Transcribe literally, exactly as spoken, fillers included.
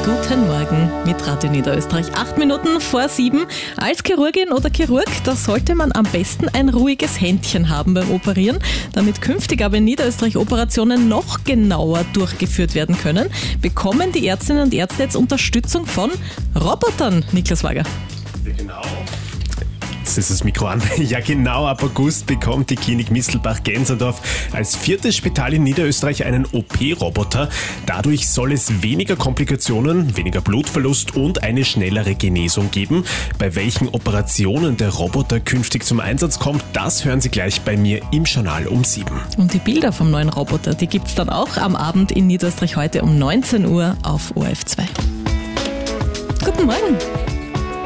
Guten Morgen mit Radio Niederösterreich. Acht Minuten vor sieben. Als Chirurgin oder Chirurg, da sollte man am besten ein ruhiges Händchen haben beim Operieren, damit künftig aber in Niederösterreich Operationen noch genauer durchgeführt werden können. Bekommen die Ärztinnen und Ärzte jetzt Unterstützung von Robotern, Niklas Wager? Ja, genau. Jetzt ist das Mikro an. Ja, genau, ab August bekommt die Klinik Mistelbach-Gensendorf als viertes Spital in Niederösterreich einen O P-Roboter. Dadurch soll es weniger Komplikationen, weniger Blutverlust und eine schnellere Genesung geben. Bei welchen Operationen der Roboter künftig zum Einsatz kommt, das hören Sie gleich bei mir im Journal um sieben. Und die Bilder vom neuen Roboter, die gibt's dann auch am Abend in Niederösterreich heute um neunzehn Uhr auf O R F zwei. Guten Morgen.